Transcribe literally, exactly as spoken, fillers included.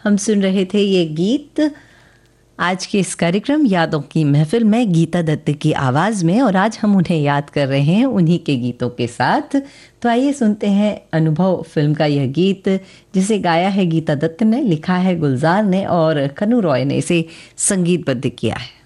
हम सुन रहे थे ये गीत आज के इस कार्यक्रम यादों की महफिल में गीता दत्त की आवाज़ में, और आज हम उन्हें याद कर रहे हैं उन्हीं के गीतों के साथ। तो आइए सुनते हैं अनुभव फिल्म का यह गीत, जिसे गाया है गीता दत्त ने, लिखा है गुलजार ने और कनु रॉय ने इसे संगीतबद्ध किया है।